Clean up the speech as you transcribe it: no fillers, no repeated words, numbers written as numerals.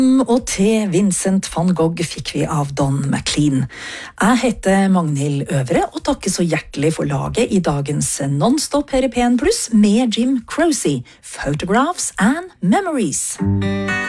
Og til Vincent van Gogh fikk vi av Don McLean. Jeg heter Magnhild Øvre og takker så hjertelig for laget i dagens Non-Stop her i P1 Plus med Jim Croce, Photographs and Memories.